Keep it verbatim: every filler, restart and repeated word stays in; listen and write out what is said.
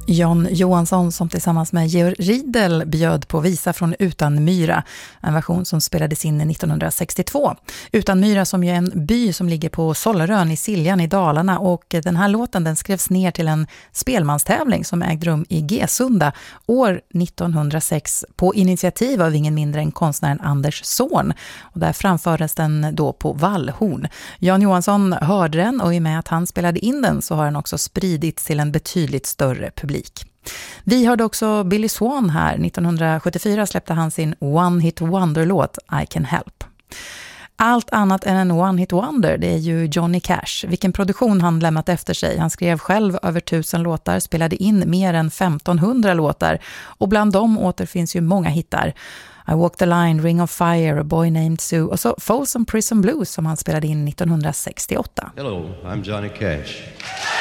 Jan Johansson som tillsammans med Georg Riedel bjöd på Visa från Utanmyra, en version som spelades in nittonhundrasextiotvå. Utanmyra som är en by som ligger på Sollerön i Siljan i Dalarna, och den här låten den skrevs ner till en spelmanstävling som ägde rum i Gesunda år nittonhundrasex på initiativ av ingen mindre än konstnären Anders Zorn, och där framfördes den då på Vallhorn. Jan Johansson hörde den, och i och med att han spelade in den så har den också spridits till en betydligt större publik. Vi hörde också Billy Swan här. nittonhundrasjuttiofyra släppte han sin One Hit Wonder-låt I Can Help. Allt annat än en One Hit Wonder, det är ju Johnny Cash. Vilken produktion han lämnat efter sig. Han skrev själv över tusen låtar, spelade in mer än femtonhundra låtar, och bland dem återfinns ju många hittar. I Walk the Line, Ring of Fire, A Boy Named Sue, och så Folsom Prison Blues som han spelade in nittonhundrasextioåtta. Hello, I'm Johnny Cash.